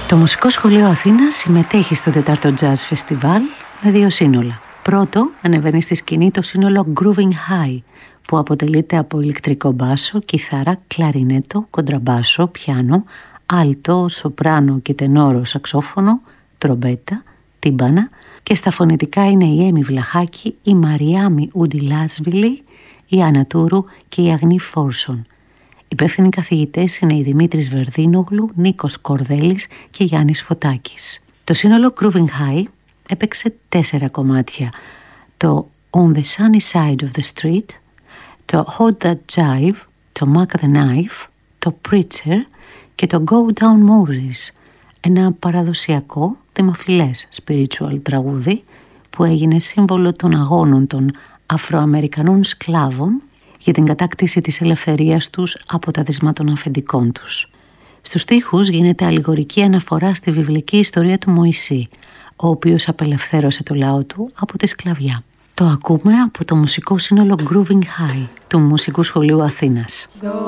Το Μουσικό Σχολείο Αθήνας συμμετέχει στο 4ο Jazz Festival με 2 σύνολα. Πρώτο, ανεβαίνει στη σκηνή το σύνολο Grooving High, που αποτελείται από ηλεκτρικό μπάσο, κιθάρα, κλαρινέτο, κοντραμπάσο, πιάνο, άλτο, σοπράνο και τενόρο σαξόφωνο, τρομπέτα, τύμπανα, και στα φωνητικά είναι η Έμι Βλαχάκη, η Μαριάμι Ουντιλάσβιλη, η Άννα Τούρου και η Αγνή Φόρσον. Υπεύθυνοι καθηγητές είναι οι Δημήτρης Βερδίνογλου, Νίκος Κορδέλης και Γιάννης Φωτάκης. Το σύνολο Grooving High έπαιξε 4 κομμάτια. Το On the Sunny Side of the Street, το Hold That Jive, το Mac the Knife, το Preacher και το Go Down Moses, ένα παραδοσιακό δημοφιλές spiritual τραγούδι που έγινε σύμβολο των αγώνων των Αφροαμερικανών σκλάβων για την κατάκτηση της ελευθερίας τους από τα δεσμά των αφεντικών τους. Στους στίχους γίνεται αλληγορική αναφορά στη βιβλική ιστορία του Μωυσή, ο οποίος απελευθέρωσε το λαό του από τη σκλαβιά. Το ακούμε από το μουσικό σύνολο Grooving High του Μουσικού Σχολείου Αθήνας.